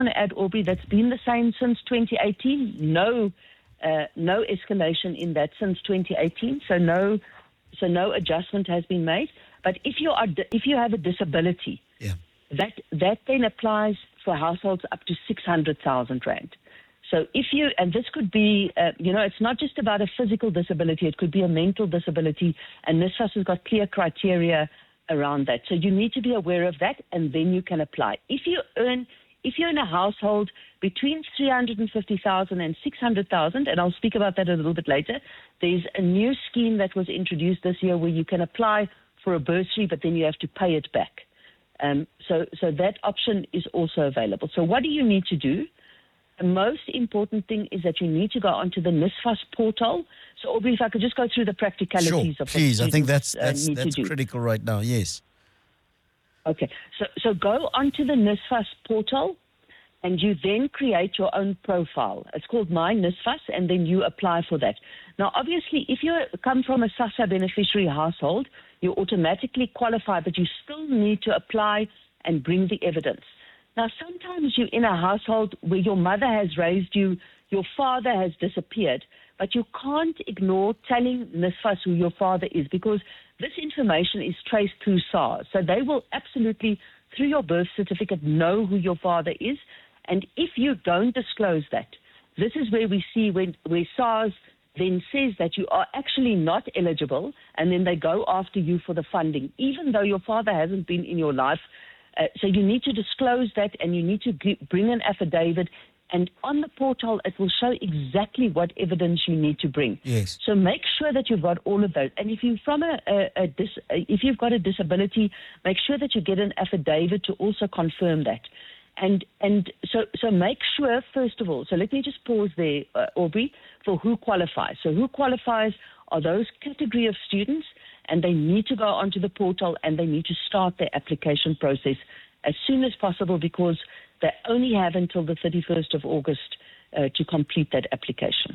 want to add, Aubrey, that's been the same since 2018. No escalation in that since 2018. So no adjustment has been made. But if you have a disability, that then applies for households up to 600,000 rand. So and this could be, it's not just about a physical disability, it could be a mental disability, and NSFAS has got clear criteria around that. So you need to be aware of that, and then you can apply. If you're in a household between 350,000 and 600,000, and I'll speak about that a little bit later, there's a new scheme that was introduced this year where you can apply for a bursary, but then you have to pay it back. So that option is also available. So what do you need to do? The most important thing is that you need to go onto the NSFAS portal. So, Aubrey, if I could just go through the practicalities of please. I think that's critical right now. Yes. Okay. So go onto the NSFAS portal, and you then create your own profile. It's called My NSFAS, and then you apply for that. Now, obviously, if you come from a SASSA beneficiary household, you automatically qualify, but you still need to apply and bring the evidence. Now, sometimes you're in a household where your mother has raised you, your father has disappeared, but you can't ignore telling NSFAS who your father is, because this information is traced through SARS. So they will absolutely, through your birth certificate, know who your father is. And if you don't disclose that, this is where we see where SARS then says that you are actually not eligible, and then they go after you for the funding, even though your father hasn't been in your life. So you need to disclose that, and you need to bring an affidavit. And on the portal, it will show exactly what evidence you need to bring. Yes. So make sure that you've got all of those. And if you're from if you've got a disability, make sure that you get an affidavit to also confirm that. And so make sure, first of all, so let me just pause there, Aubrey, for who qualifies. So who qualifies are those category of students, and they need to go onto the portal, and they need to start their application process as soon as possible, because they only have until the 31st of August to complete that application.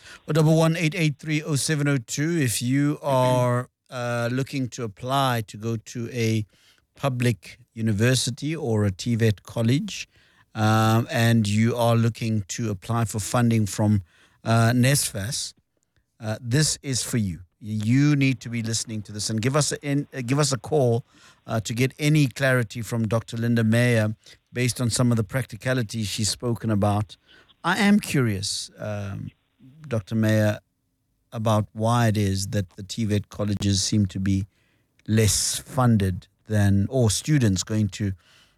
011-883-0702. If you are looking to apply to go to a public university or a TVET college, and you are looking to apply for funding from NSFAS, this is for you. You need to be listening to this, and give us a call to get any clarity from Dr. Linda Meyer based on some of the practicalities she's spoken about. I am curious, Dr. Meyer, about why it is that the TVET colleges seem to be less funded than, or students going to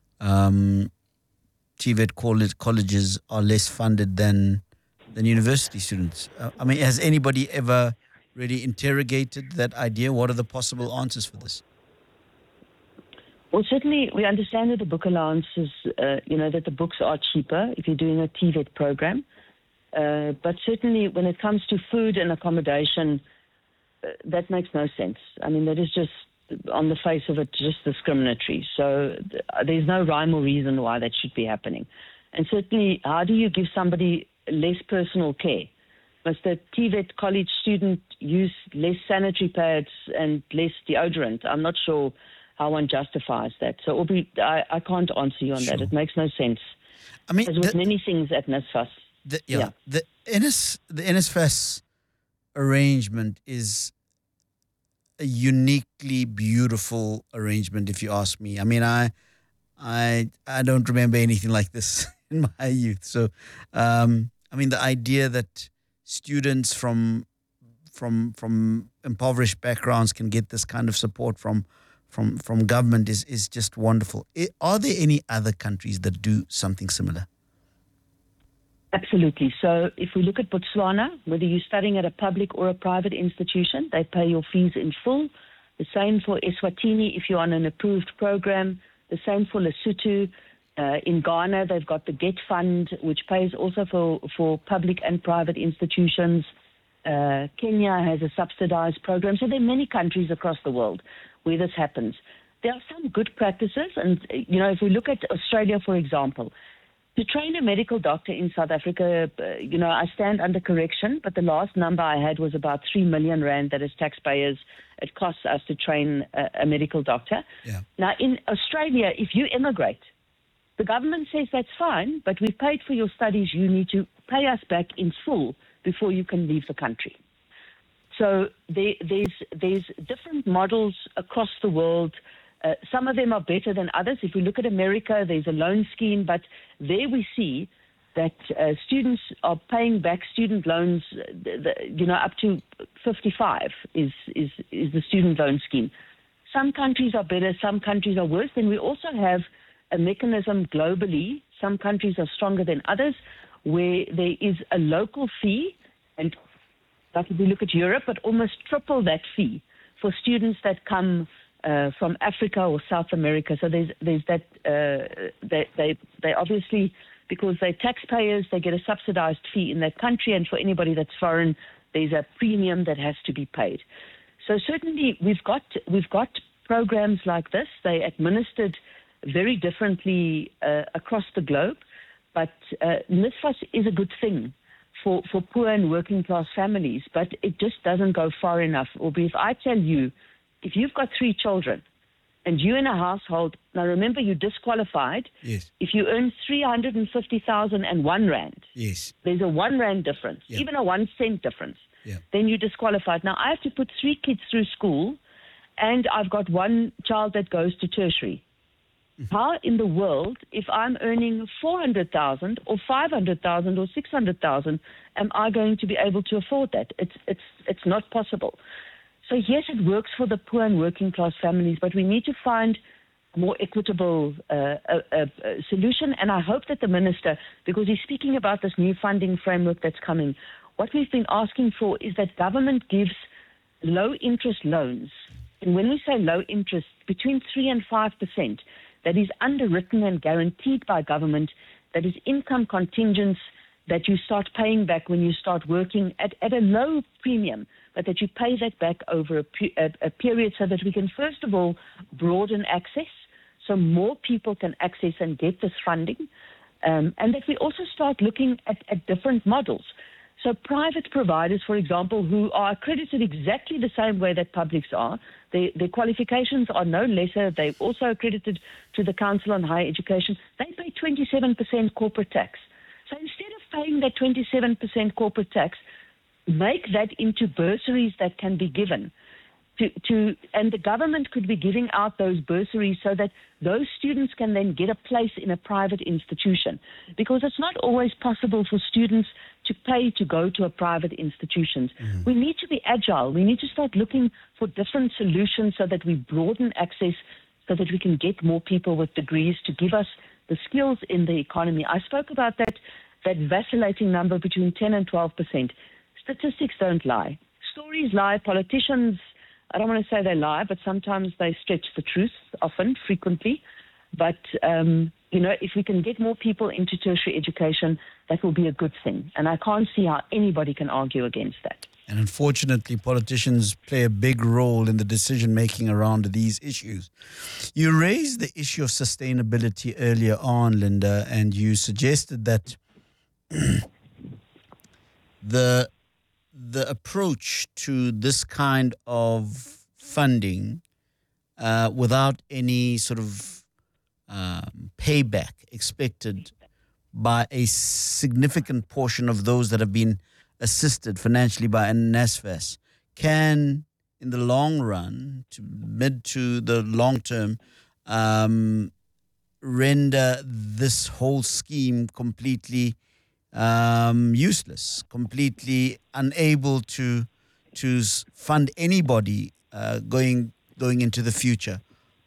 TVET colleges are less funded than university students. I mean, has anybody ever really interrogated that idea? What are the possible answers for this? Well, certainly we understand that the book allowances, that the books are cheaper if you're doing a TVET program. But certainly when it comes to food and accommodation, that makes no sense. I mean, that is just, on the face of it, just discriminatory. So there's no rhyme or reason why that should be happening. And certainly, how do you give somebody less personal care? Must a TVET college student use less sanitary pads and less deodorant? I'm not sure how one justifies that. So, Aubrey, I can't answer you on that. It makes no sense. I mean, as with many things at NSFAS. The NSFAS arrangement is a uniquely beautiful arrangement, if you ask me. I mean, I don't remember anything like this in my youth. So, I mean, the idea that students from impoverished backgrounds can get this kind of support from government is just wonderful. Are there any other countries that do something similar? Absolutely. So if we look at Botswana, whether you're studying at a public or a private institution, they pay your fees in full. The same for Eswatini if you're on an approved program. The same for Lesotho. In Ghana, they've got the Get Fund, which pays also for public and private institutions. Kenya has a subsidized program. So there are many countries across the world where this happens. There are some good practices. And, if we look at Australia, for example, to train a medical doctor in South Africa, I stand under correction, but the last number I had was about 3 million rand that as taxpayers it costs us to train a medical doctor. Yeah. Now, in Australia, if you immigrate, The government says that's fine, but we've paid for your studies. You need to pay us back in full before you can leave the country. So there's different models across the world. Some of them are better than others. If we look at America, there's a loan scheme, but there we see that students are paying back student loans, up to 55 is the student loan scheme. Some countries are better, some countries are worse. Then we also have a mechanism globally. Some countries are stronger than others, where there is a local fee, and like if we look at Europe, but almost triple that fee for students that come from Africa or South America. So there's that. They obviously, because they're taxpayers, they get a subsidized fee in that country, and for anybody that's foreign, there's a premium that has to be paid. So certainly we've got programs like this. They administered very differently across the globe, but NSFAS is a good thing for poor and working class families, but it just doesn't go far enough. Or if I tell you, if you've got 3 children and you're in a household, now remember you're disqualified. Yes. If you earn 350,001 rand, yes, there's a 1 rand difference, yeah. even a 1 cent difference, yeah. then you're disqualified. Now I have to put 3 kids through school, and I've got 1 child that goes to tertiary. How in the world, if I'm earning 400,000 or 500,000 or 600,000, am I going to be able to afford that? It's not possible. So yes, it works for the poor and working class families, but we need to find a more equitable solution. And I hope that the minister, because he's speaking about this new funding framework that's coming, what we've been asking for is that government gives low interest loans. And when we say low interest, between 3 and 5%, that is underwritten and guaranteed by government, that is income contingents that you start paying back when you start working at a low premium, but that you pay that back over a period so that we can, first of all, broaden access so more people can access and get this funding, and that we also start looking at different models. So private providers, for example, who are accredited exactly the same way that publics are, their qualifications are no lesser. They're also accredited to the Council on Higher Education. They pay 27% corporate tax. So instead of paying that 27% corporate tax, make that into bursaries that can be given. And the government could be giving out those bursaries so that those students can then get a place in a private institution, because it's not always possible for students to pay to go to a private institution. Mm. We need to be agile. We need to start looking for different solutions so that we broaden access, so that we can get more people with degrees to give us the skills in the economy. I spoke about that vacillating number between 10 and 12%. Statistics don't lie. Stories lie. Politicians, I don't want to say they lie, but sometimes they stretch the truth, often, frequently. But, if we can get more people into tertiary education, that will be a good thing. And I can't see how anybody can argue against that. And unfortunately, politicians play a big role in the decision-making around these issues. You raised the issue of sustainability earlier on, Linda, and you suggested that the approach to this kind of funding without any sort of payback expected by a significant portion of those that have been assisted financially by NSFAS can, in the long run, to mid to the long term, render this whole scheme completely useless, completely unable to fund anybody going into the future.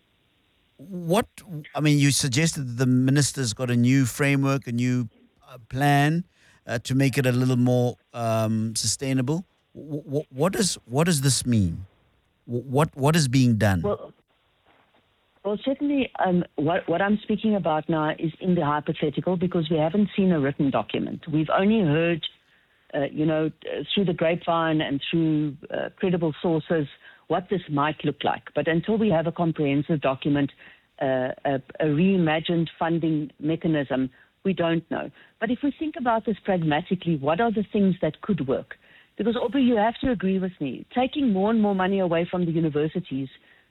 You suggested that the minister's got a new framework, a new plan to make it a little more sustainable. What does this mean? What is being done? Well, certainly what I'm speaking about now is in the hypothetical, because we haven't seen a written document. We've only heard, through the grapevine and through credible sources what this might look like. But until we have a comprehensive document, a reimagined funding mechanism, we don't know. But if we think about this pragmatically, what are the things that could work? Because, Aubrey, you have to agree with me. Taking more and more money away from the universities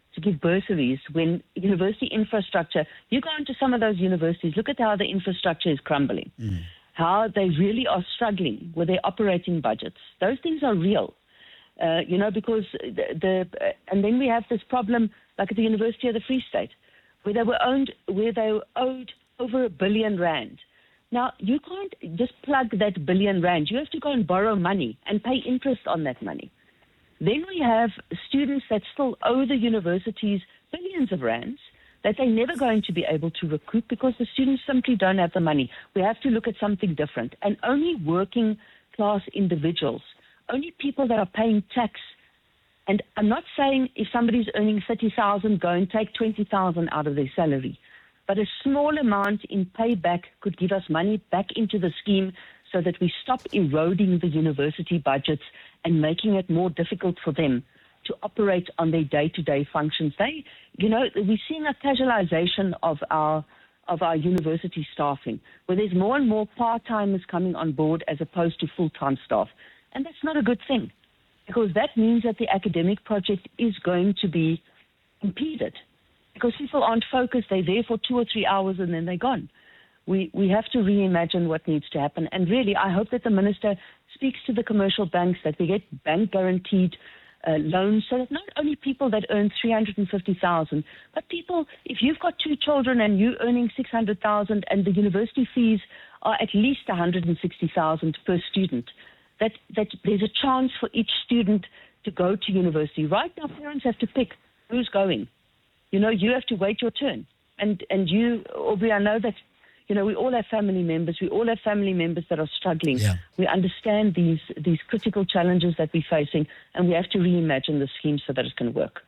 to give bursaries when university infrastructure, you go into some of those universities, look at how the infrastructure is crumbling, how they really are struggling with their operating budgets. Those things are real, because and then we have this problem like at the University of the Free State, where they owed over R1 billion. Now, you can't just plug that R1 billion. You have to go and borrow money and pay interest on that money. Then we have students that still owe the universities billions of rands that they're never going to be able to recoup because the students simply don't have the money. We have to look at something different. And only working class individuals, only people that are paying tax. And I'm not saying if somebody's earning 30,000, go and take 20,000 out of their salary. But a small amount in payback could give us money back into the scheme so that we stop eroding the university budgets and making it more difficult for them to operate on their day-to-day functions. We're seeing a casualization of our university staffing, where there's more and more part-timers coming on board as opposed to full-time staff. And that's not a good thing, because that means that the academic project is going to be impeded, because people aren't focused. They're there for 2 or 3 hours and then they're gone. We have to reimagine what needs to happen. And really, I hope that the minister speaks to the commercial banks, that we get bank-guaranteed loans, so that not only people that earn 350,000, but people, if you've got 2 children and you're earning 600,000 and the university fees are at least 160,000 per student, that there's a chance for each student to go to university. Right now, parents have to pick who's going. You have to wait your turn. And you, Aubrey, I know that, we all have family members. We all have family members that are struggling. Yeah. We understand these critical challenges that we're facing, and we have to reimagine the scheme so that it can work.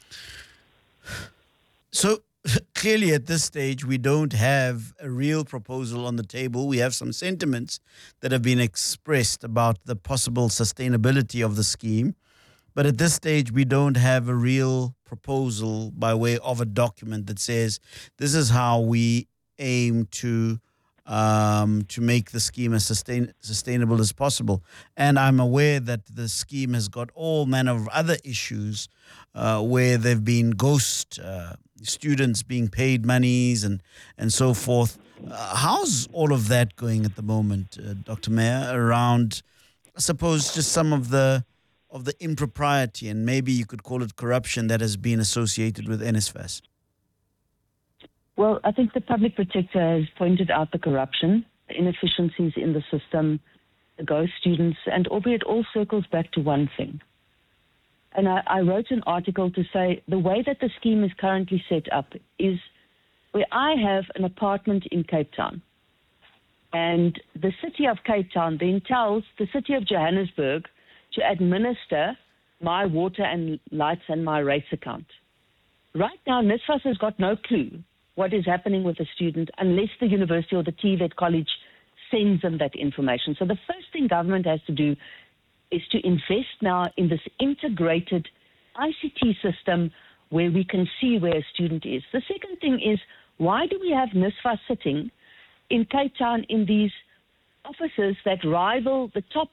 So clearly at this stage, we don't have a real proposal on the table. We have some sentiments that have been expressed about the possible sustainability of the scheme. But at this stage, we don't have a real proposal by way of a document that says this is how we aim to make the scheme as sustainable as possible. And I'm aware that the scheme has got all manner of other issues where there have been ghost students being paid monies and so forth. How's all of that going at the moment, Dr. Mayor, around, I suppose, just some of the impropriety, and maybe you could call it corruption, that has been associated with NSFAS? Well, I think the public protector has pointed out the corruption, the inefficiencies in the system, the ghost students, and albeit it all circles back to one thing. And I wrote an article to say the way that the scheme is currently set up is where I have an apartment in Cape Town, and the city of Cape Town then tells the city of Johannesburg to administer my water and lights and my rates account. Right now, NSFAS has got no clue what is happening with the student unless the university or the TVET college sends them that information. So the first thing government has to do is to invest now in this integrated ICT system where we can see where a student is. The second thing is, why do we have NSFAS sitting in Cape Town in these offices that rival the top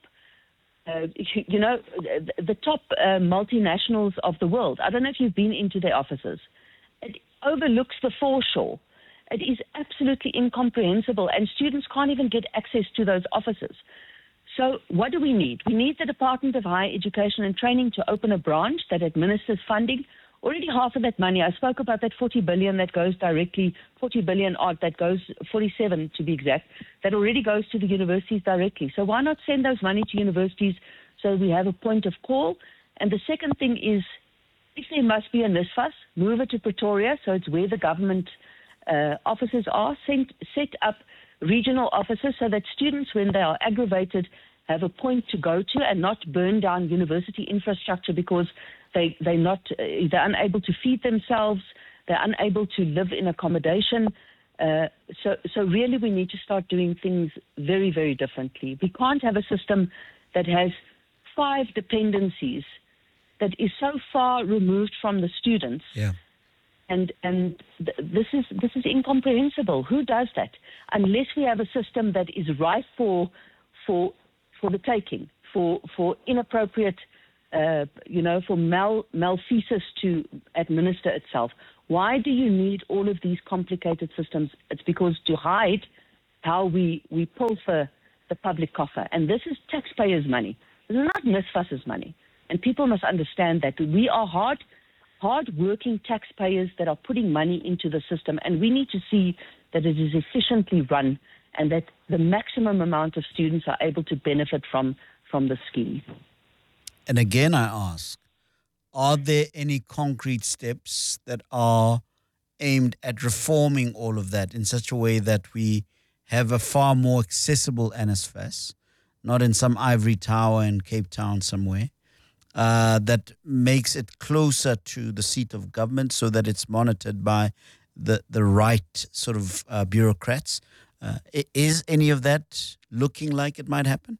the top multinationals of the world? I don't know if you've been into their offices. It overlooks the foreshore. It is absolutely incomprehensible, and students can't even get access to those offices. So what do we need? We need the Department of Higher Education and Training to open a branch that administers funding. Already half of that money, I spoke about that 40 billion that goes directly, 40 billion odd, that goes, 47 to be exact, that already goes to the universities directly. So why not send those money to universities so we have a point of call? And the second thing is, if there must be a NSFAS, move it to Pretoria, so it's where the government offices are. Set up regional offices so that students, when they are aggravated, have a point to go to and not burn down university infrastructure because they're unable to feed themselves, they're unable to live in accommodation. So really we need to start doing things very, very differently. We can't have a system that has 5 dependencies that is so far removed from the students. Yeah. And this is incomprehensible. Who does that? Unless we have a system that is rife for the taking, for inappropriate for malfeasance to administer itself. Why do you need all of these complicated systems? It's because to hide how we pilfer the public coffer. And this is taxpayers' money. This is not NSFAS's money. And people must understand that we are hard-working taxpayers that are putting money into the system. And we need to see that it is efficiently run and that the maximum amount of students are able to benefit from the scheme. And again, I ask, are there any concrete steps that are aimed at reforming all of that in such a way that we have a far more accessible NSFAS, not in some ivory tower in Cape Town somewhere, that makes it closer to the seat of government so that it's monitored by the right sort of bureaucrats? Is any of that looking like it might happen?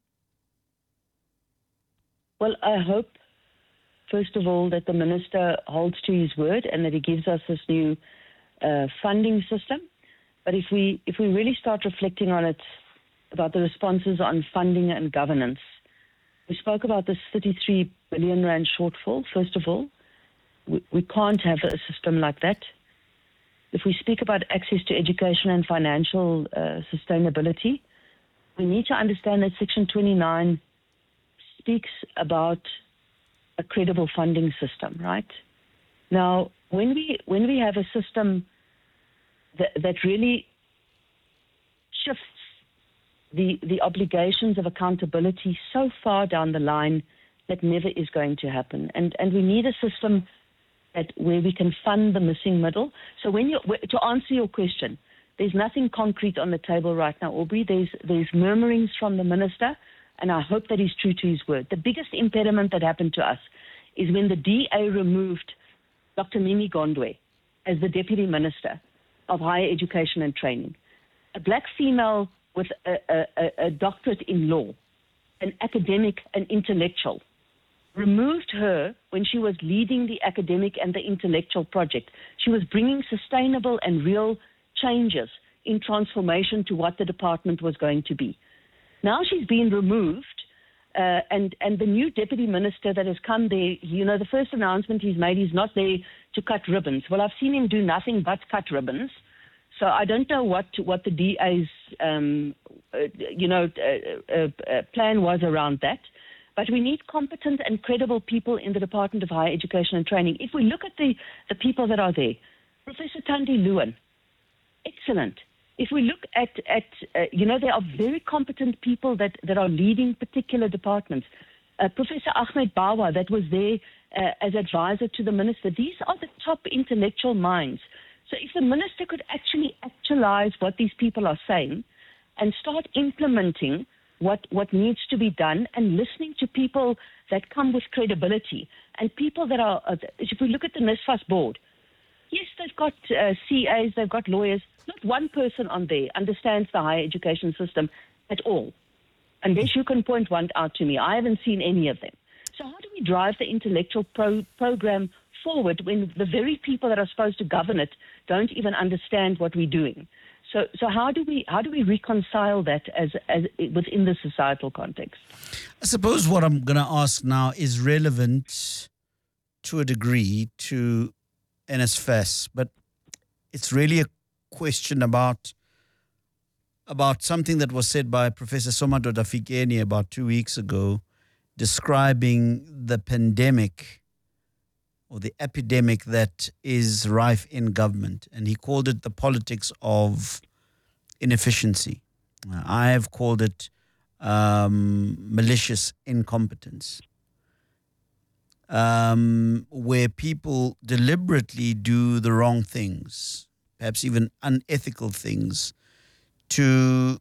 Well, I hope, first of all, that the minister holds to his word and that he gives us this new funding system. But if we really start reflecting on it, about the responses on funding and governance, we spoke about this 33 billion rand shortfall. First of all, we can't have a system like that. If we speak about access to education and financial sustainability, we need to understand that Section 29 speaks about a credible funding system, right? Now, when we have a system that really shifts the obligations of accountability so far down the line, that never is going to happen. And we need a system where we can fund the missing middle. So to answer your question, there's nothing concrete on the table right now, Aubrey. There's murmurings from the minister, and I hope that he's true to his word. The biggest impediment that happened to us is when the DA removed Dr. Mimi Gondwe as the Deputy Minister of Higher Education and Training, a black female with a doctorate in law, an academic, an intellectual, removed her when she was leading the academic and the intellectual project. She was bringing sustainable and real changes in transformation to what the department was going to be. Now she's been removed, and the new deputy minister that has come there, the first announcement he's made, he's not there to cut ribbons. Well, I've seen him do nothing but cut ribbons. So I don't know what the DA's plan was around that. But we need competent and credible people in the Department of Higher Education and Training. If we look at the people that are there, Professor Thandi Lewin, excellent. If we look at there are very competent people that are leading particular departments. Professor Ahmed Bawa, that was there as advisor to the minister. These are the top intellectual minds. So if the minister could actually actualize what these people are saying and start implementing what needs to be done and listening to people that come with credibility and people that are, if we look at the NSFAS board, yes, they've got CAs, they've got lawyers. Not one person on there understands the higher education system at all. Unless you can point one out to me. I haven't seen any of them. So how do we drive the intellectual program forward when the very people that are supposed to govern it don't even understand what we're doing? So how do we reconcile that as within the societal context? I suppose what I'm going to ask now is relevant to a degree to NSFAS, but it's really a question about something that was said by Professor Somadoda Fikeni about 2 weeks ago, describing the pandemic or the epidemic that is rife in government. And he called it the politics of inefficiency. I have called it malicious incompetence, where people deliberately do the wrong things, perhaps even unethical things, to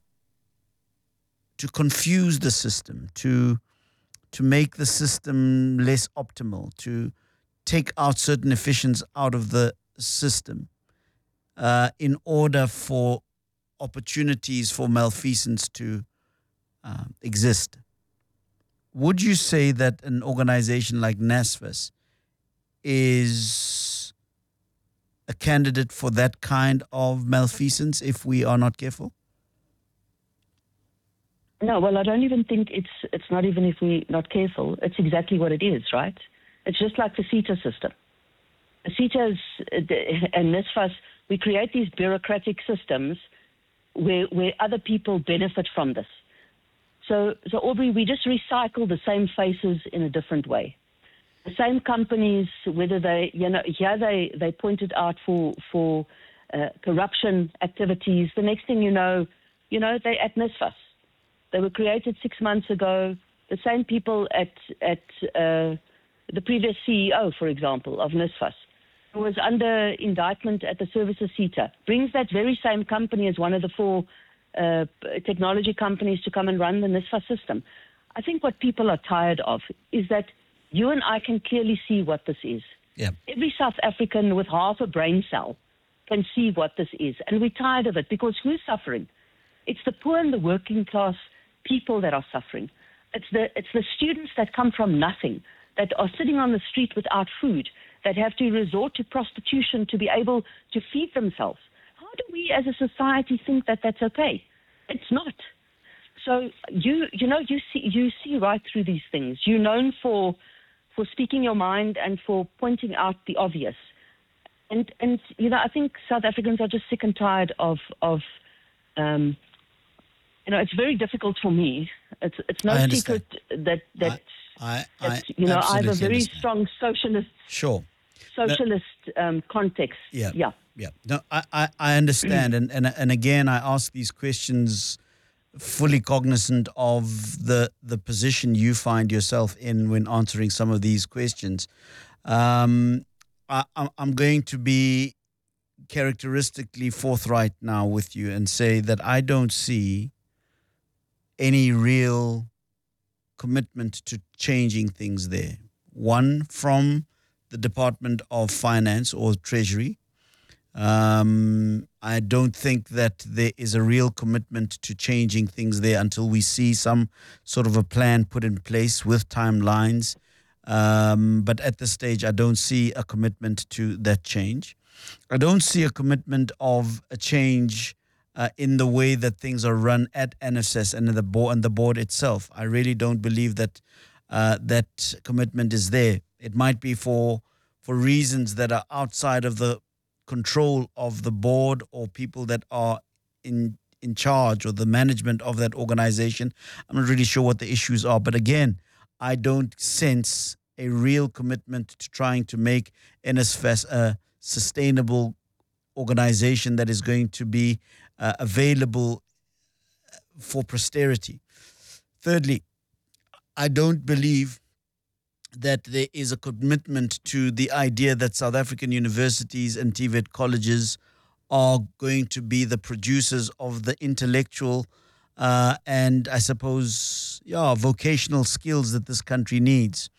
confuse the system, to make the system less optimal, to take out certain efficiencies out of the system in order for opportunities for malfeasance to exist. Would you say that an organization like NSFAS is a candidate for that kind of malfeasance if we are not careful? No, well, I don't even think it's not even if we're not careful. It's exactly what it is, right? It's just like the CETA system. The CETA and NSFAS, we create these bureaucratic systems where other people benefit from this. So Aubrey, we just recycle the same faces in a different way. The same companies, whether they, here they pointed out for corruption activities. The next thing they at NSFAS. They were created 6 months ago. The same people at the previous CEO, for example, of NSFAS, who was under indictment at the Services CETA, brings that very same company as one of the 4 technology companies to come and run the NSFAS system. I think what people are tired of is that you and I can clearly see what this is. Yeah. Every South African with half a brain cell can see what this is. And we're tired of it because who's suffering? It's the poor and the working class people that are suffering. It's the students that come from nothing, that are sitting on the street without food, that have to resort to prostitution to be able to feed themselves. How do we as a society think that that's okay? It's not. So you see right through these things. You're known for speaking your mind and for pointing out the obvious. And I think South Africans are just sick and tired of it's very difficult for me. It's no secret that I have a very strong socialist context. Yeah. No, I understand, and again, I ask these questions fully cognizant of the position you find yourself in when answering some of these questions. I'm going to be characteristically forthright now with you and say that I don't see any real commitment to changing things there. One, from the Department of Finance or Treasury. I don't think that there is a real commitment to changing things there until we see some sort of a plan put in place with timelines. But at this stage, I don't see a commitment to that change. I don't see a commitment of a change in the way that things are run at NSFAS and the board itself. I really don't believe that that commitment is there. It might be for reasons that are outside of the control of the board or people that are in charge or the management of that organization. I'm not really sure what the issues are. But again, I don't sense a real commitment to trying to make NSFAS a sustainable organization that is going to be available for posterity. Thirdly, I don't believe that there is a commitment to the idea that South African universities and TVET colleges are going to be the producers of the intellectual and I suppose, vocational skills that this country needs.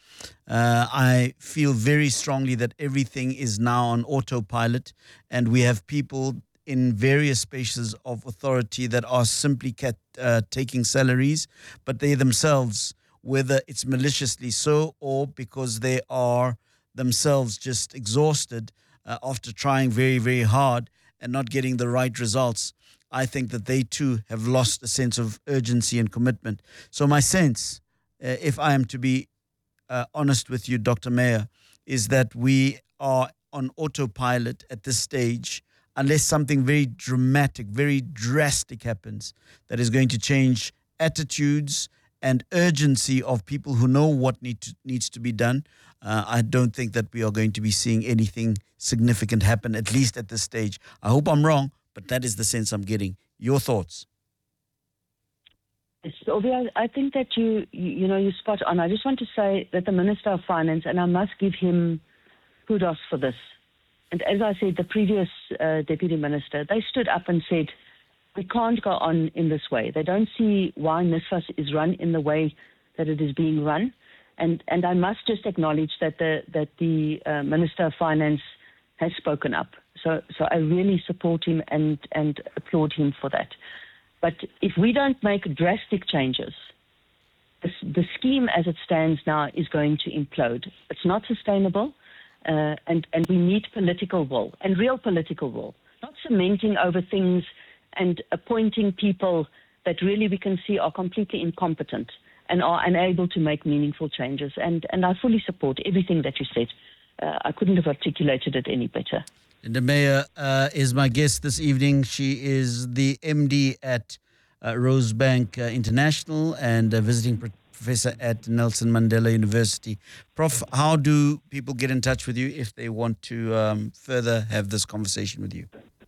I feel very strongly that everything is now on autopilot, and we have people in various spaces of authority that are simply taking salaries, but they themselves, whether it's maliciously so or because they are themselves just exhausted after trying very, very hard and not getting the right results, I think that they too have lost a sense of urgency and commitment. So my sense, if I am to be honest with you, Dr. Meyer, is that we are on autopilot at this stage, unless something very dramatic, very drastic happens that is going to change attitudes and urgency of people who know what needs to be done. I don't think that we are going to be seeing anything significant happen, at least at this stage. I hope I'm wrong, but that is the sense I'm getting. Your thoughts? Sylvia, I think that you're spot on. I just want to say that the Minister of Finance, and I must give him kudos for this. And as I said, the previous Deputy Minister, they stood up and said, we can't go on in this way. They don't see why NSFAS is run in the way that it is being run. And I must just acknowledge that the Minister of Finance has spoken up. So I really support him and applaud him for that. But if we don't make drastic changes, the scheme as it stands now is going to implode. It's not sustainable, and we need political will, and real political will, not cementing over things and appointing people that really we can see are completely incompetent and are unable to make meaningful changes. And I fully support everything that you said. I couldn't have articulated it any better. Linda Meyer is my guest this evening. She is the MD at Rosebank International and a visiting professor at Nelson Mandela University. Prof, how do people get in touch with you if they want to further have this conversation with you?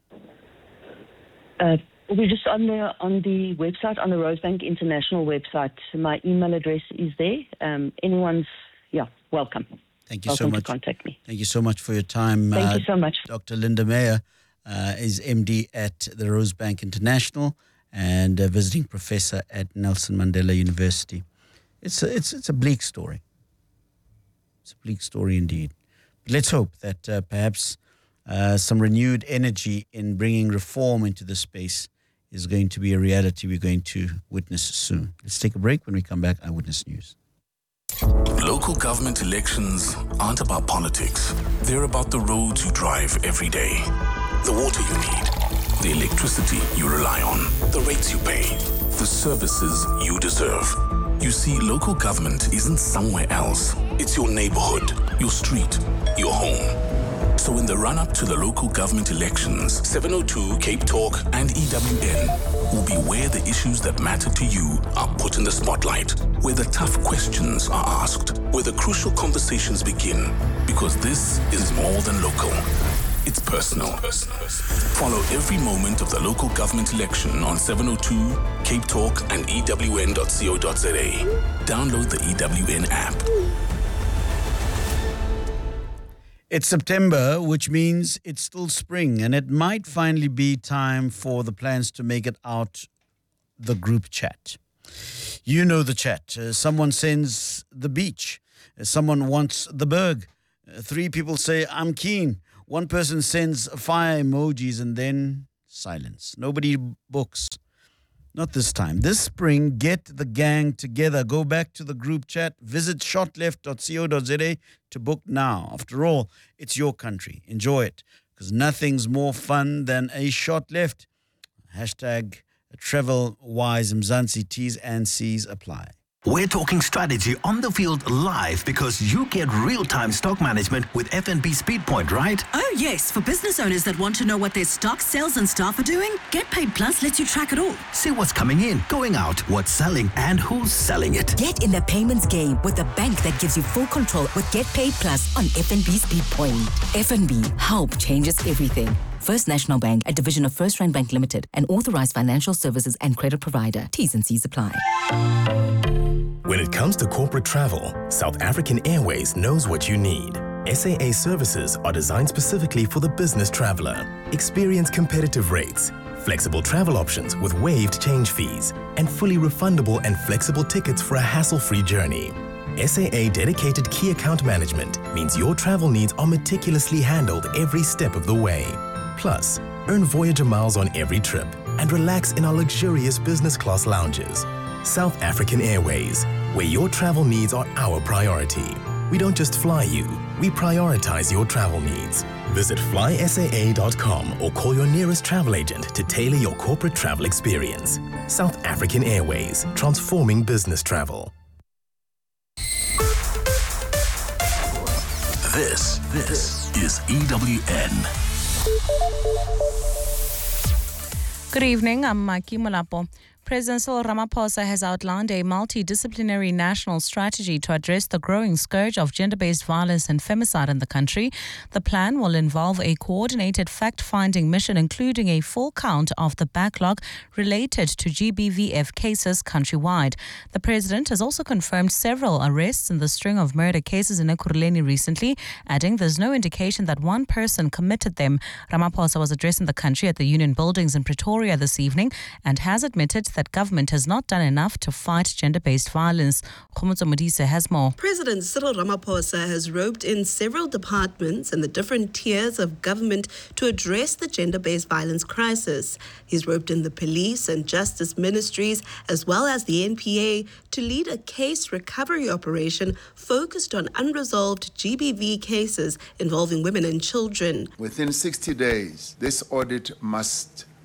We're just on the website, on the Rosebank International website. My email address is there. Anyone's, welcome. Thank you welcome so much. To contact me. Thank you so much for your time. Thank you so much. Dr. Linda Meyer is MD at the Rosebank International and a visiting professor at Nelson Mandela University. It's a bleak story. It's a bleak story indeed. But let's hope that perhaps some renewed energy in bringing reform into the space is going to be a reality we're going to witness soon. Let's take a break. When we come back, Eyewitness News. Local government elections aren't about politics. They're about the roads you drive every day, the water you need, the electricity you rely on, the rates you pay, the services you deserve. You see, local government isn't somewhere else. It's your neighborhood, your street, your home. So in the run-up to the local government elections, 702, Cape Talk, and EWN will be where the issues that matter to you are put in the spotlight, where the tough questions are asked, where the crucial conversations begin, because this is more than local. It's personal. Follow every moment of the local government election on 702, Cape Talk, and EWN.co.za. Download the EWN app. It's September, which means it's still spring, and it might finally be time for the plans to make it out the group chat. You know the chat. Someone sends the beach. Someone wants the berg. 3 people say, I'm keen. One person sends fire emojis and then silence. Nobody books. Not this time. This spring, get the gang together. Go back to the group chat. Visit shotleft.co.za to book now. After all, it's your country. Enjoy it, because nothing's more fun than a shot left. Hashtag TravelWise Mzansi. T's and C's apply. We're talking strategy on the field live because you get real-time stock management with FNB SpeedPoint, right? Oh, yes. For business owners that want to know what their stock, sales and staff are doing, GetPaid Plus lets you track it all. See what's coming in, going out, what's selling, and who's selling it. Get in the payments game with a bank that gives you full control with GetPaid Plus on FNB SpeedPoint. FNB, help changes everything. First National Bank, a division of First Rand Bank Limited, an authorized financial services and credit provider. T's and C's apply. When it comes to corporate travel, South African Airways knows what you need. SAA services are designed specifically for the business traveler. Experience competitive rates, flexible travel options with waived change fees, and fully refundable and flexible tickets for a hassle-free journey. SAA dedicated key account management means your travel needs are meticulously handled every step of the way. Plus, earn Voyager miles on every trip and relax in our luxurious business class lounges. South African Airways, where your travel needs are our priority. We don't just fly you, we prioritize your travel needs. Visit flysaa.com or call your nearest travel agent to tailor your corporate travel experience. South African Airways, transforming business travel. This is EWN. Good evening, I'm Maki Molapo. President Cyril Ramaphosa has outlined a multidisciplinary national strategy to address the growing scourge of gender-based violence and femicide in the country. The plan will involve a coordinated fact-finding mission, including a full count of the backlog related to GBVF cases countrywide. The president has also confirmed several arrests in the string of murder cases in Ekurhuleni recently, adding there's no indication that one person committed them. Ramaphosa was addressing the country at the Union Buildings in Pretoria this evening and has admitted that government has not done enough to fight gender-based violence. Khomotso Modise has more. President Cyril Ramaphosa has roped in several departments and the different tiers of government to address the gender-based violence crisis. He's roped in the police and justice ministries as well as the NPA to lead a case recovery operation focused on unresolved GBV cases involving women and children. Within 60 days, this audit must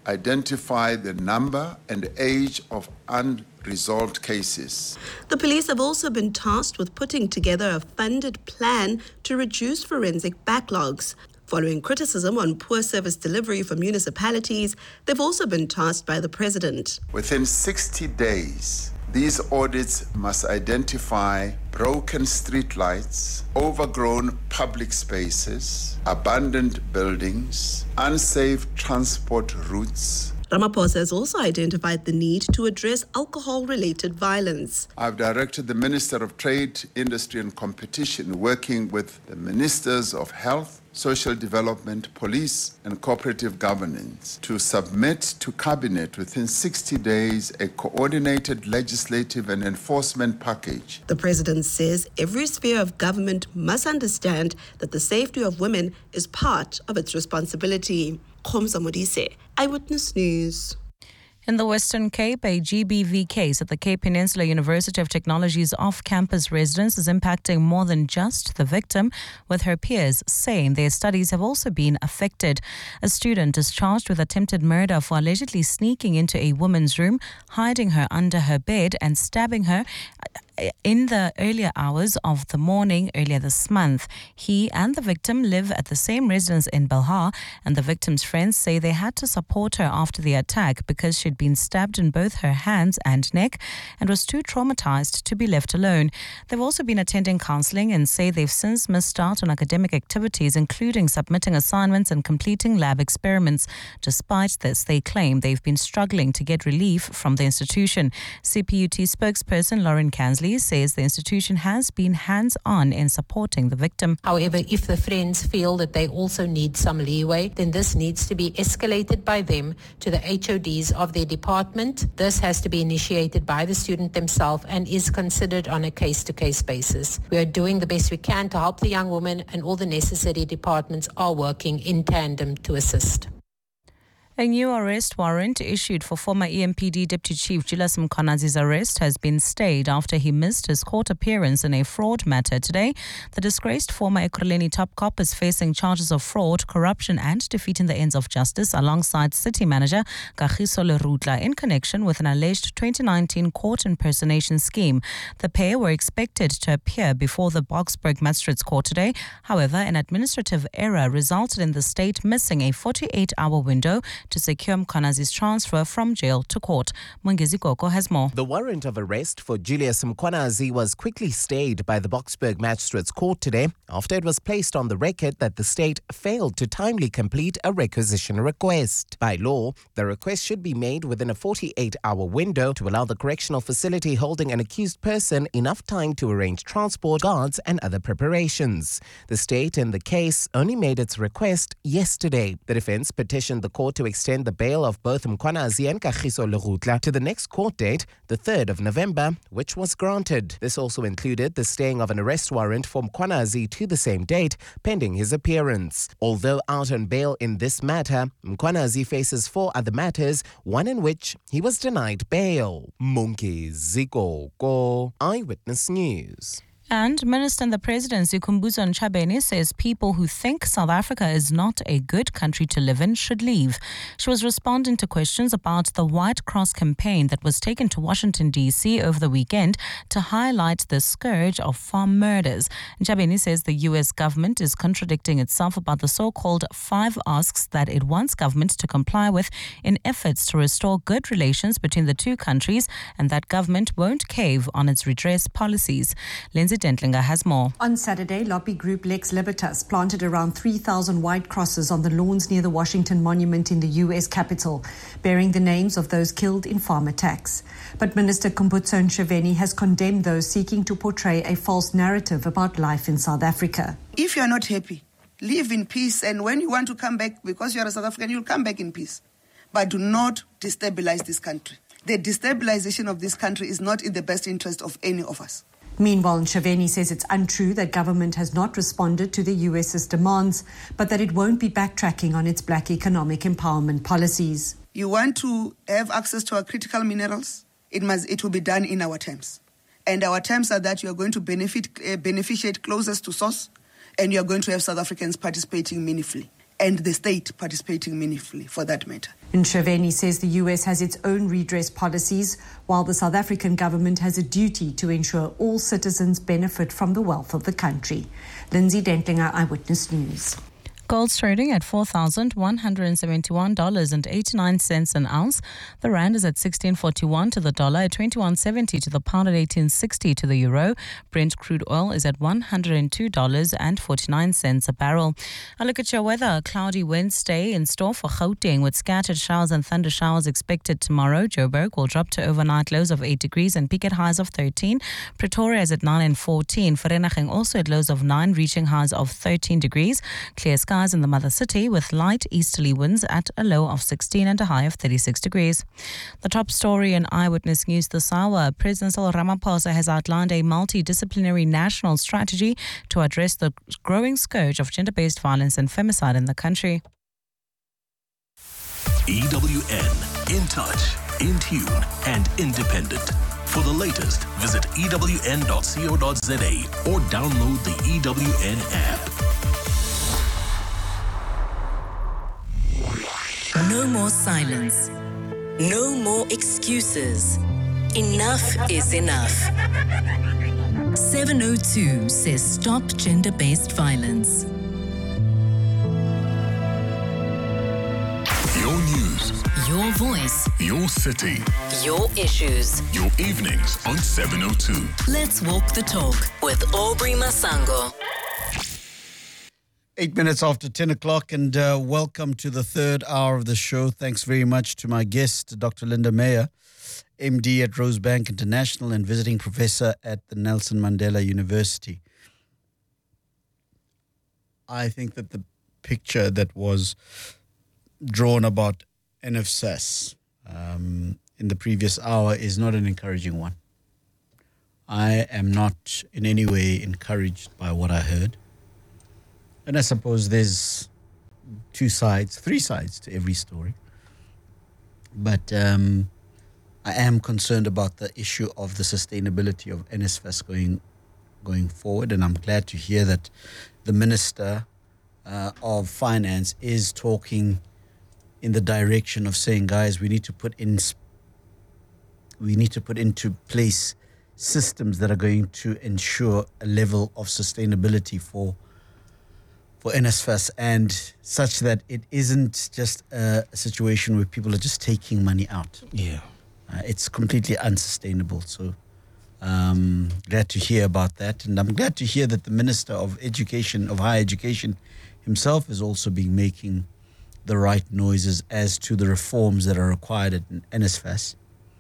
identify the number and age of unresolved cases. The police have also been tasked with putting together a funded plan to reduce forensic backlogs. Following criticism on poor service delivery for municipalities, they've also been tasked by the president. Within 60 days, these audits must identify broken streetlights, overgrown public spaces, abandoned buildings, unsafe transport routes. Ramaphosa has also identified the need to address alcohol-related violence. I've directed the Minister of Trade, Industry and Competition, working with the Ministers of Health, Social Development, Police and Cooperative Governance, to submit to Cabinet within 60 days a coordinated legislative and enforcement package. The president says every sphere of government must understand that the safety of women is part of its responsibility. Khomza Modise, Eyewitness News. In the Western Cape, a GBV case at the Cape Peninsula University of Technology's off-campus residence is impacting more than just the victim, with her peers saying their studies have also been affected. A student is charged with attempted murder for allegedly sneaking into a woman's room, hiding her under her bed and stabbing her in the earlier hours of the morning earlier this month. He and the victim live at the same residence in Belhar, and the victim's friends say they had to support her after the attack because she'd been stabbed in both her hands and neck and was too traumatized to be left alone. They've also been attending counseling and say they've since missed out on academic activities, including submitting assignments and completing lab experiments. Despite this, they claim they've been struggling to get relief from the institution. CPUT spokesperson Lauren Kansley says the institution has been hands-on in supporting the victim. However, if the friends feel that they also need some leeway, then this needs to be escalated by them to the HODs of their department. This has to be initiated by the student themselves and is considered on a case-to-case basis. We are doing the best we can to help the young woman, and all the necessary departments are working in tandem to assist. A new arrest warrant issued for former EMPD Deputy Chief Julius Mkhwanazi's arrest has been stayed after he missed his court appearance in a fraud matter today. The disgraced former Ekurhuleni top cop is facing charges of fraud, corruption and defeating the ends of justice alongside city manager Kagiso Lerutla in connection with an alleged 2019 court impersonation scheme. The pair were expected to appear before the Boksburg Magistrates Court today. However, an administrative error resulted in the state missing a 48-hour window to secure Mkhwanazi's transfer from jail to court. Mungezi Koko has more. The warrant of arrest for Julius Mkhwanazi was quickly stayed by the Boksburg Magistrates Court today after it was placed on the record that the state failed to timely complete a requisition request. By law, the request should be made within a 48-hour window to allow the correctional facility holding an accused person enough time to arrange transport, guards and other preparations. The state in the case only made its request yesterday. The defense petitioned the court to extend the bail of both Mkhwanazi and Kagiso Lerutla to the next court date, the 3rd of November, which was granted. This also included the staying of an arrest warrant for Mkhwanazi to the same date, pending his appearance. Although out on bail in this matter, Mkhwanazi faces 4 other matters, one in which he was denied bail. Mungezi Koko, Eyewitness News. And Minister in the Presidency, Khumbudzo Ntshavheni, says people who think South Africa is not a good country to live in should leave. She was responding to questions about the White Cross campaign that was taken to Washington, D.C. over the weekend to highlight the scourge of farm murders. Ntshavheni says the U.S. government is contradicting itself about the so-called 5 asks that it wants government to comply with in efforts to restore good relations between the two countries, and that government won't cave on its redress policies. Lindsay Dentlinger has more. On Saturday, lobby group Lex Libertas planted around 3,000 white crosses on the lawns near the Washington Monument in the U.S. Capitol, bearing the names of those killed in farm attacks. But Minister Khumbudzo Ntshavheni has condemned those seeking to portray a false narrative about life in South Africa. If you are not happy, live in peace, and when you want to come back, because you are a South African, you'll come back in peace. But do not destabilize this country. The destabilization of this country is not in the best interest of any of us. Meanwhile, Ntshavheni says it's untrue that government has not responded to the US's demands, but that it won't be backtracking on its black economic empowerment policies. You want to have access to our critical minerals? It will be done in our terms. And our terms are that you are going to beneficiate closest to source, and you are going to have South Africans participating meaningfully. and the state participating meaningfully for that matter. Ntshavheni says the US has its own redress policies, while the South African government has a duty to ensure all citizens benefit from the wealth of the country. Lindsay Dentlinger, Eyewitness News. Gold's trading at $4,171.89 an ounce. The rand is at 16.41 to the dollar, at 21.70 to the pound, at 18.60 to the euro. Brent crude oil is at $102.49 a barrel. I look at your weather. A cloudy Wednesday in store for Gauteng with scattered showers and thunder showers expected tomorrow. Joburg will drop to overnight lows of 8 degrees and peak at highs of 13. Pretoria is at 9 and 14. Vereeniging also at lows of 9, reaching highs of 13 degrees. Clear skies in the mother city with light easterly winds at a low of 16 and a high of 36 degrees. The top story in Eyewitness News this hour. President Cyril Ramaphosa has outlined a multidisciplinary national strategy to address the growing scourge of gender-based violence and femicide in the country. EWN, in touch, in tune, and independent. For the latest, visit ewn.co.za or download the EWN app. No more silence. No more excuses. Enough is enough. 702 says stop gender-based violence. Your news. Your voice. Your city. Your issues. Your evenings on 702. Let's walk the talk with Aubrey Masango. 8 minutes after 10 o'clock, and welcome to the third hour of the show. Thanks very much to my guest, Dr. Linda Meyer, MD at Rosebank International and visiting professor at the Nelson Mandela University. I think that the picture that was drawn about NFSAS in the previous hour is not an encouraging one. I am not in any way encouraged by what I heard. And I suppose there's three sides to every story. But I am concerned about the issue of the sustainability of NSFAS going forward. And I'm glad to hear that the Minister of Finance is talking in the direction of saying, guys, we need to put into place systems that are going to ensure a level of sustainability for NSFAS, and such that it isn't just a situation where people are just taking money out. Yeah. It's completely unsustainable. So glad to hear about that. And I'm glad to hear that the Minister of Education, of Higher Education himself is also making the right noises as to the reforms that are required at NSFAS.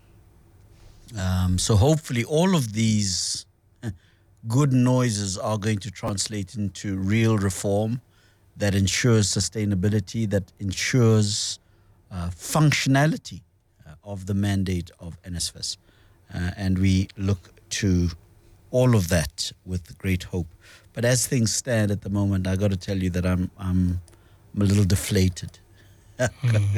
So hopefully all of these good noises are going to translate into real reform that ensures sustainability, that ensures functionality of the mandate of NSFAS. And we look to all of that with great hope. But as things stand at the moment, I got to tell you that I'm a little deflated. I'm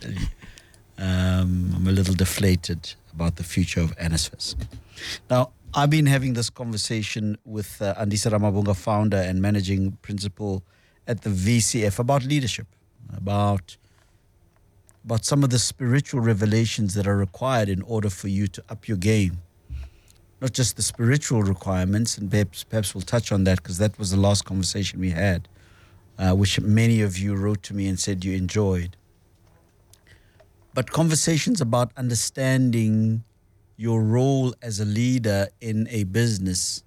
a little deflated about the future of NSFAS. Now, I've been having this conversation with Andisa Ramabunga, founder and managing principal at the VCF, about leadership, about some of the spiritual revelations that are required in order for you to up your game. Not just the spiritual requirements, and perhaps we'll touch on that because that was the last conversation we had, which many of you wrote to me and said you enjoyed. But conversations about understanding your role as a leader in a business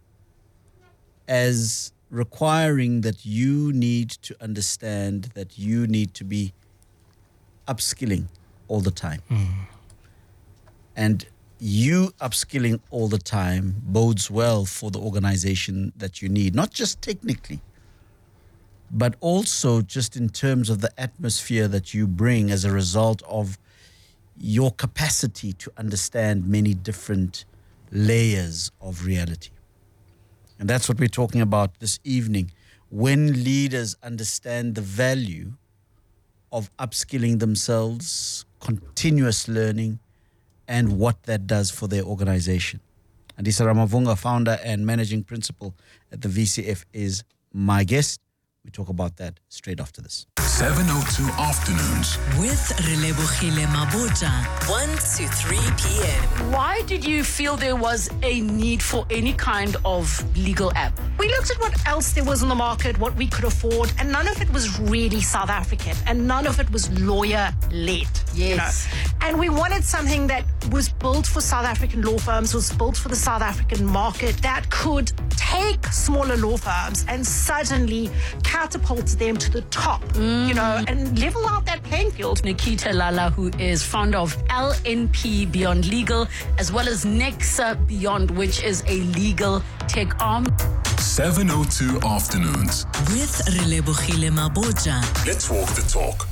as requiring that you need to understand that you need to be upskilling all the time. And you upskilling all the time bodes well for the organization that you need, not just technically, but also just in terms of the atmosphere that you bring as a result of your capacity to understand many different layers of reality. And that's what we're talking about this evening. When leaders understand the value of upskilling themselves, continuous learning, and what that does for their organization. Andisa Ramabunga, founder and managing principal at the VCF, is my guest. We talk about that straight after this. 702 Afternoons. With Relebogile Mabotja, 1 to 3 p.m. Why did you feel there was a need for any kind of legal app? We looked at what else there was on the market, what we could afford, and none of it was really South African, and none of it was lawyer-led. Yes. You know? And we wanted something that was built for South African law firms, was built for the South African market, that could take smaller law firms and suddenly catapult them to the top, you know, and level out that playing field. Nikita Lala, who is founder of LNP Beyond Legal, as well as Nexa Beyond, which is a legal tech arm. 702 Afternoons. With Relebogile Mabotja. Let's walk the talk.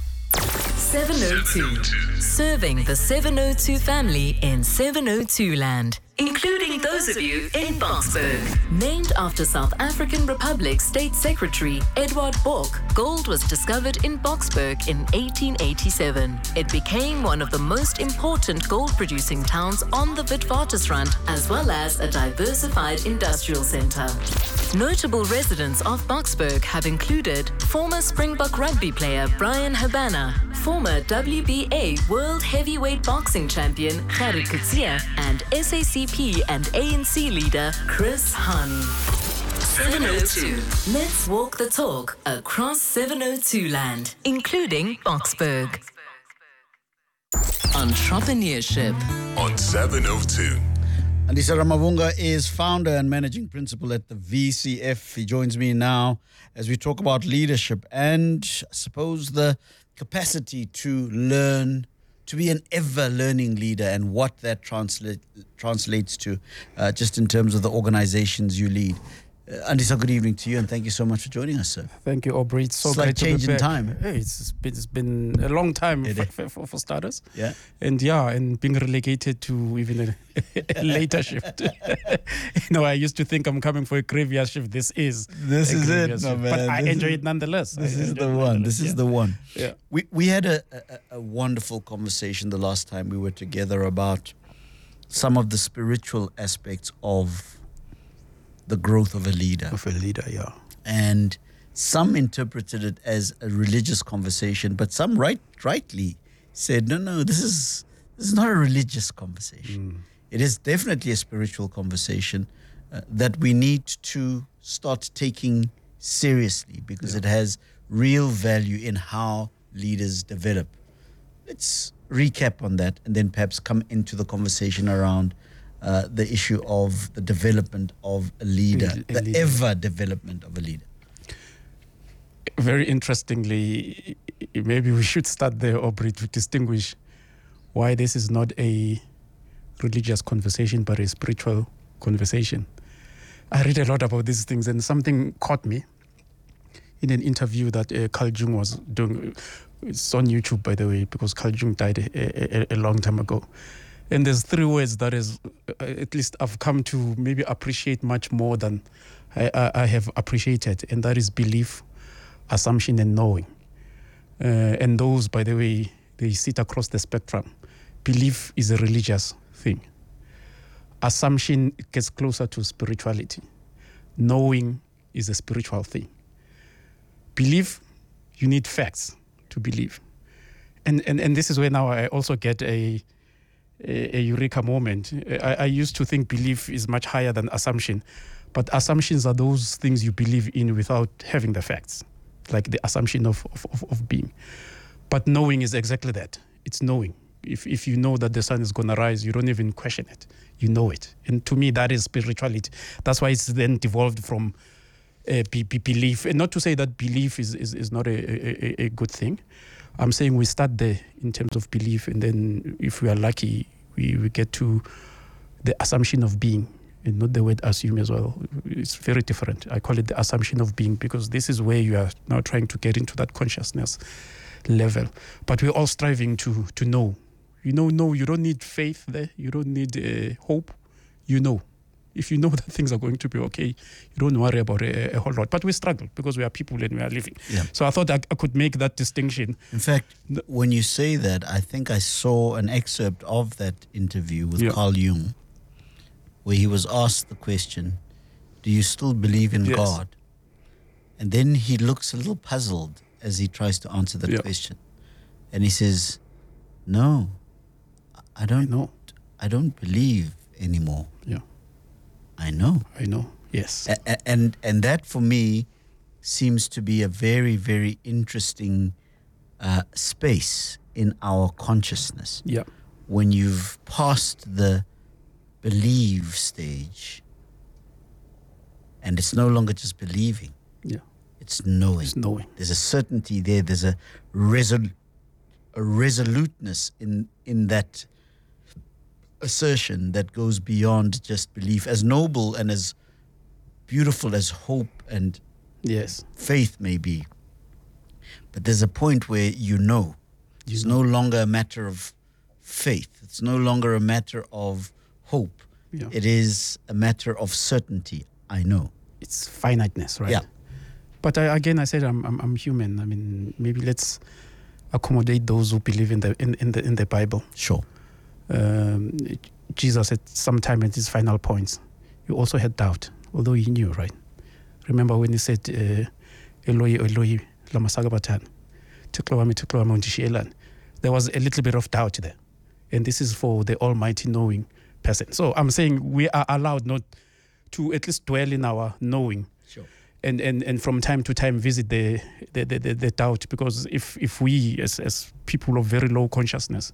702. Serving the 702 family in 702 land, including those of you in Boksburg. Named after South African Republic State Secretary Edward Bok, gold was discovered in Boksburg in 1887. It became one of the most important gold-producing towns on the Witwatersrand, as well as a diversified industrial center. Notable residents of Boksburg have included former Springbok rugby player Brian Habana, former WBA World Heavyweight Boxing Champion Gerrit Coetzee, and SACP and ANC leader Chris Hani. 702. Let's walk the talk across 702 land, including Boksburg. Entrepreneurship on 702. Andisa Ramavunga is founder and managing principal at the VCF. He joins me now as we talk about leadership and I suppose the capacity to learn, to be an ever-learning leader and what that translates to just in terms of the organizations you lead. Andisa, good evening to you and thank you so much for joining us, sir. Thank you, Aubrey. It's so Slight great to be change in back. time. Hey, it's been a long time for starters. Yeah. And being relegated to even a later shift. I used to think I'm coming for a graveyard shift. This is it, no, man. But I enjoy it nonetheless. This is the one. This is the one. Yeah. We had a wonderful conversation the last time we were together about some of the spiritual aspects of the growth of a leader. Yeah. And some interpreted it as a religious conversation, but some rightly said, no, this is not a religious conversation. It is definitely a spiritual conversation that we need to start taking seriously because it has real value in how leaders develop. Let's recap on that and then perhaps come into the conversation around the issue of the development of a leader, the ever development of a leader. Very interestingly, maybe we should start there, Aubrey, to distinguish why this is not a religious conversation but a spiritual conversation. I read a lot about these things and something caught me in an interview that Carl Jung was doing. It's on YouTube, by the way, because Carl Jung died a long time ago. And there's 3 words that is, at least I've come to maybe appreciate much more than I have appreciated, and that is belief, assumption, and knowing. And those, by the way, they sit across the spectrum. Belief is a religious thing. Assumption gets closer to spirituality. Knowing is a spiritual thing. Belief, you need facts to believe. And this is where now I also get a eureka moment. I used to think belief is much higher than assumption, but assumptions are those things you believe in without having the facts, like the assumption of being. But knowing is exactly that. It's knowing. If you know that the sun is going to rise, you don't even question it. You know it. And to me, that is spirituality. That's why it's then devolved from belief. And not to say that belief is not a good thing. I'm saying we start there in terms of belief, and then if we are lucky, we get to the assumption of being, and not the word assume as well. It's very different. I call it the assumption of being because this is where you are now trying to get into that consciousness level. But we're all striving to know. You don't need faith there. You don't need hope. You know. If you know that things are going to be okay, you don't worry about a whole lot. But we struggle because we are people and we are living. Yeah. So I thought I could make that distinction. In fact, when you say that, I think I saw an excerpt of that interview with Carl Jung where he was asked the question, do you still believe in God? And then he looks a little puzzled as he tries to answer that question. And he says, no, I don't know. I don't believe anymore. Yeah. I know. Yes. And that for me seems to be a very, very interesting space in our consciousness. Yeah. When you've passed the believe stage, and it's no longer just believing. Yeah. It's knowing. There's a certainty there. There's a resoluteness in that assertion that goes beyond just belief. As noble and as beautiful as hope and faith may be, but there's a point where you know. It's no longer a matter of faith. It's no longer a matter of hope. Yeah. It is a matter of certainty. I know. It's finiteness, right? Yeah. But I said I'm human. I mean, maybe let's accommodate those who believe in the Bible. Sure. Jesus at some time at his final points, he also had doubt, although he knew, right? Remember when he said, Eloi, Eloi, lama sabachthani, Thixo wami, Thixo wami, undishiyelani? There was a little bit of doubt there. And this is for the almighty knowing person. So I'm saying we are allowed not to at least dwell in our knowing. Sure. And from time to time visit the doubt, because if we as people of very low consciousness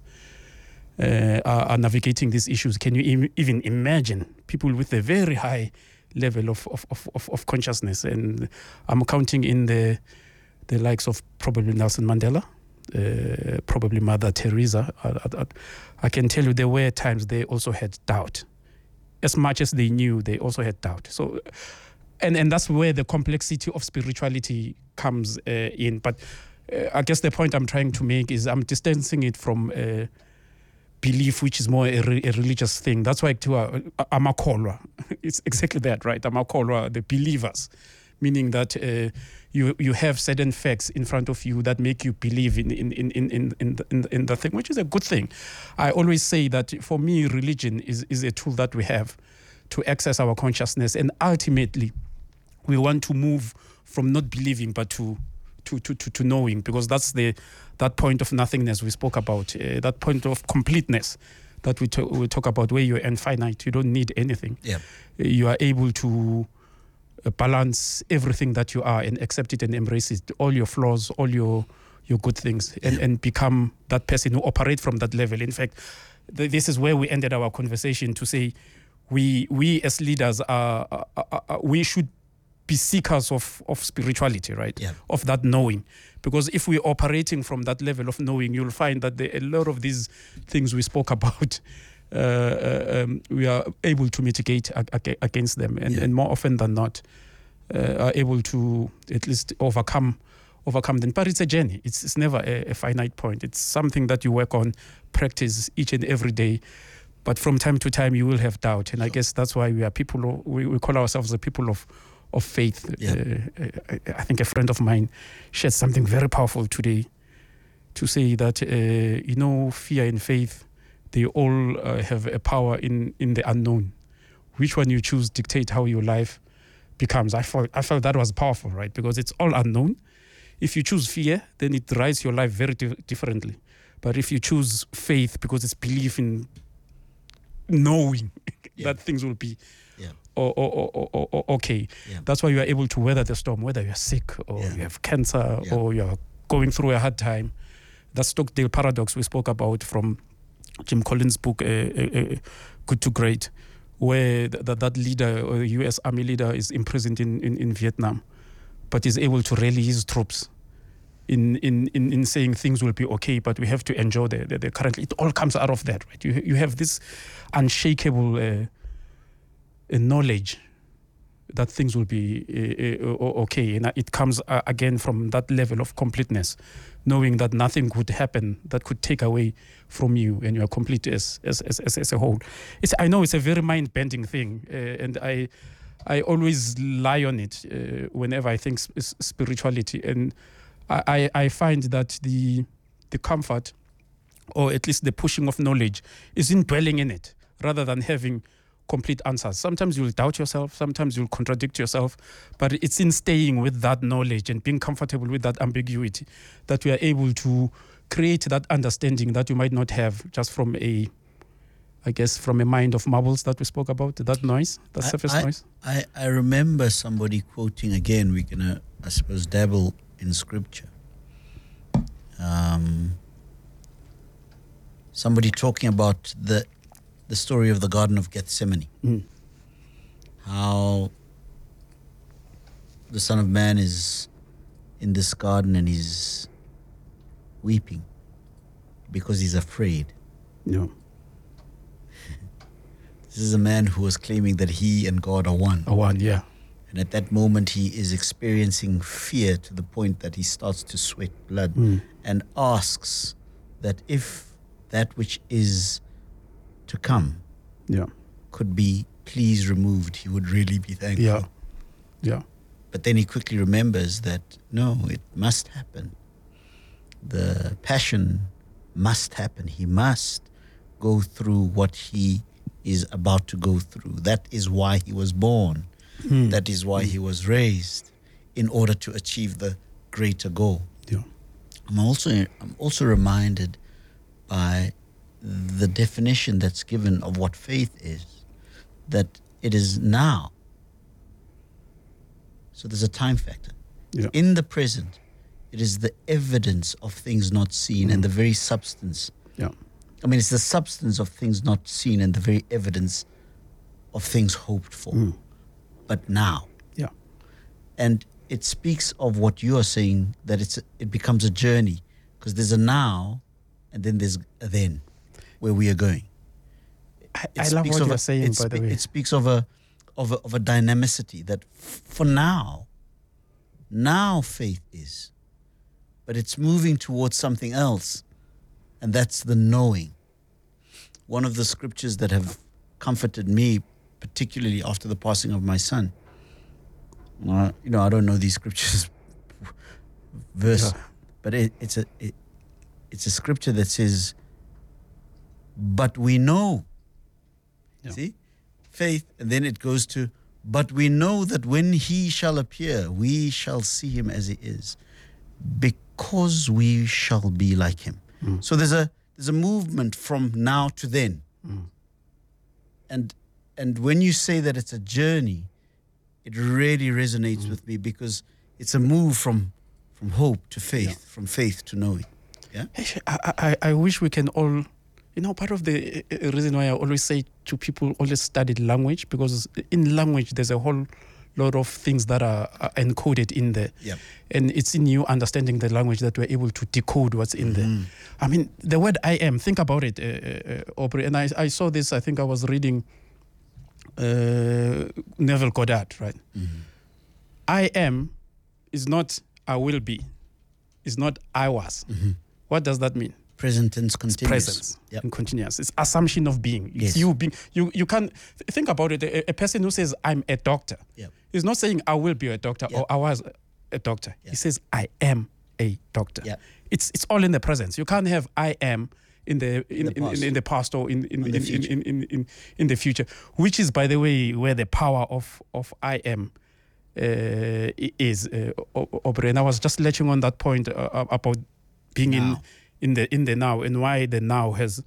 are navigating these issues, can you even imagine people with a very high level of consciousness? And I'm counting in the likes of probably Nelson Mandela, probably Mother Teresa. I can tell you there were times they also had doubt. As much as they knew, they also had doubt. So, and that's where the complexity of spirituality comes in. But I guess the point I'm trying to make is I'm distancing it from belief, which is more a religious thing. That's why I'm a Amakholwa. It's exactly that, right? Amakholwa, the believers, meaning that you have certain facts in front of you that make you believe in the thing, which is a good thing. I always say that for me, religion is a tool that we have to access our consciousness, and ultimately we want to move from not believing but to knowing, because that's that point of nothingness we spoke about, that point of completeness that we talk about, where you're infinite, you don't need anything. Yeah. You are able to balance everything that you are and accept it and embrace it, all your flaws, all your good things, and become that person who operates from that level. In fact, this is where we ended our conversation, to say we as leaders we should be seekers of spirituality, right? Yeah. Of that knowing. Because if we're operating from that level of knowing, you'll find that a lot of these things we spoke about, we are able to mitigate against them, and more often than not are able to at least overcome them. But it's a journey. It's never a finite point. It's something that you work on, practice each and every day. But from time to time, you will have doubt. And I guess that's why we are people, we call ourselves the people of faith. Yeah. I think a friend of mine shared something very powerful today, to say that, fear and faith, they all have a power in the unknown. Which one you choose dictate how your life becomes. I felt that was powerful, right? Because it's all unknown. If you choose fear, then it drives your life very differently. But if you choose faith, because it's belief in knowing that things will be okay. Yeah. That's why you are able to weather the storm, whether you're sick or you have cancer or you're going through a hard time. That Stockdale paradox we spoke about from Jim Collins' book, Good to Great, where that leader, or the U.S. Army leader, is imprisoned in Vietnam, but is able to rally his troops in saying things will be okay, but we have to enjoy the current. It all comes out of that, right? You have this unshakable knowledge that things will be okay, and it comes again from that level of completeness, knowing that nothing could happen that could take away from you, and you are complete as a whole. I know it's a very mind-bending thing, and I always lie on it whenever I think spirituality, and I find that the comfort, or at least the pushing of knowledge, is in dwelling in it, rather than having complete answers. Sometimes you'll doubt yourself, sometimes you'll contradict yourself, but it's in staying with that knowledge and being comfortable with that ambiguity that we are able to create that understanding that you might not have just from a mind of marbles that we spoke about, that noise, that surface noise. I remember somebody quoting, again, we're going to, I suppose, dabble in scripture. Somebody talking about the story of the Garden of Gethsemane. How the Son of Man is in this garden and he's weeping because he's afraid. No. This is a man who was claiming that he and God are one. Are one, yeah. And at that moment, he is experiencing fear to the point that he starts to sweat blood and asks that if that which is to come could be please removed, he would really be thankful. Yeah. But then he quickly remembers that, no, it must happen. The passion must happen. He must go through what he is about to go through. That is why he was born. That is why he was raised, in order to achieve the greater goal. Yeah. I'm also reminded by the definition that's given of what faith is, that it is now. So there's a time factor. Yeah. In the present, it is the evidence of things not seen and the very substance. Yeah. I mean, it's the substance of things not seen and the very evidence of things hoped for. But now. Yeah. And it speaks of what you are saying, that it becomes a journey, because there's a now and then there's a then, where we are going. I love what you're saying, by the way. It speaks of a dynamicity that for now faith is, but it's moving towards something else, and that's the knowing. One of the scriptures that have comforted me, particularly after the passing of my son, I don't know these scriptures verse, but it's a scripture that says, but we know. See? Faith, and then it goes to, but we know that when he shall appear, we shall see him as he is, because we shall be like him. So there's a movement from now to then. And when you say that it's a journey, it really resonates with me, because it's a move from hope to faith, from faith to knowing. Yeah. I wish we can all, part of the reason why I always say to people, always study language, because in language there's a whole lot of things that are encoded in there. Yep. And it's in you understanding the language that we're able to decode what's in there. I mean, the word I am, think about it, Aubrey. And I saw this, I think I was reading Neville Goddard, right? I am is not I will be. It's not I was. What does that mean? Present tense continuous. Presence and continuous. It's assumption of being. It's Yes. you being. You can think about it. A person who says I'm a doctor is not saying I will be a doctor or I was a doctor. He says I am a doctor. It's all in the presence. You can't have I am in the past or in the future, which is, by the way, where the power of I am is. Aubrey, and I was just latching on that point about being in the now, and why the now has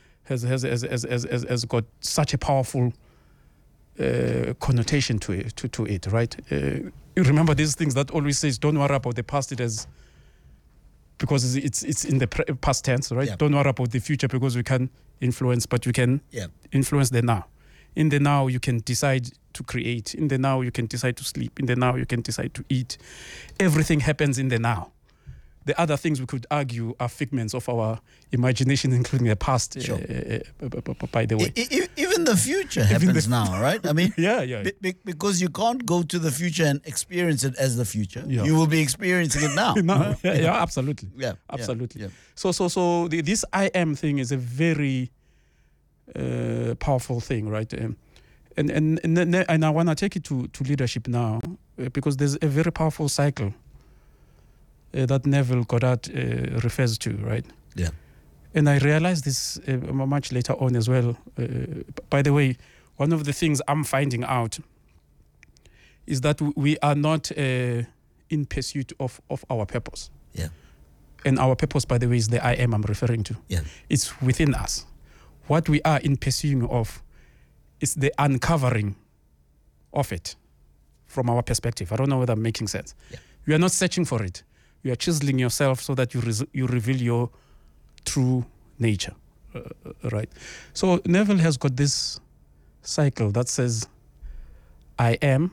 got such a powerful connotation to it, right? You remember these things that always says, don't worry about the past, because it's in the past tense, right? Don't worry about the future, because we can influence, but you can influence the now. In the now, you can decide to create. In the now, you can decide to sleep. In the now, you can decide to eat. Everything happens in the now. The other things we could argue are figments of our imagination, including the past, by the way. Even the future happens now, right? I mean, yeah. Because you can't go to the future and experience it as the future. You will be experiencing it now. Right? Absolutely. Absolutely. Yeah. So this I am thing is a very powerful thing, right? And I want to take it to leadership now, because there's a very powerful cycle that Neville Goddard refers to, right? Yeah. And I realized this much later on as well. By the way, one of the things I'm finding out is that we are not in pursuit of our purpose. Yeah. And our purpose, by the way, is the I am I'm referring to. Yeah. It's within us. What we are in pursuing of is the uncovering of it from our perspective. I don't know whether I'm making sense. Yeah. You are not searching for it. You are chiseling yourself so that you reveal your true nature. Right. So Neville has got this cycle that says, I am,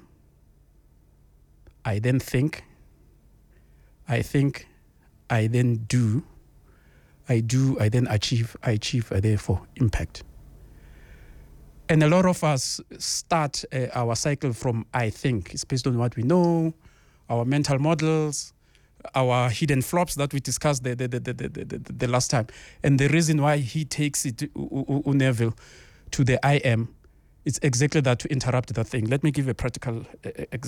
I then think, I think, I then do, I then achieve, I achieve, I therefore impact. And a lot of us start our cycle from I think. It's based on what we know, our mental models, our hidden flops that we discussed the last time. And the reason why he takes it, Neville, to the I am, it's exactly that, to interrupt that thing. Let me give a practical example.